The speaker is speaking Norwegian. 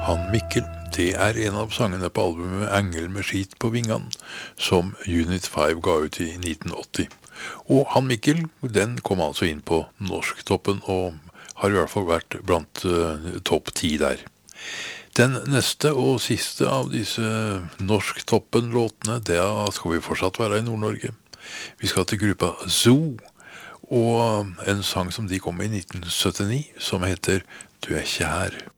Han Mikkel, det er en av sangene på albumet Engel med skit på vingene, som Unit 5 ga ut i 1980. Og Han Mikkel, den kom altså inn på norsktoppen, og har i hvert fall vært blant topp 10 der. Den neste og siste av disse norsktoppen-låtene, det skal vi fortsatt være i Nord-Norge. Vi skal til gruppa Zoo, og en sang som de kom med i 1979, som heter «Du er ikke her».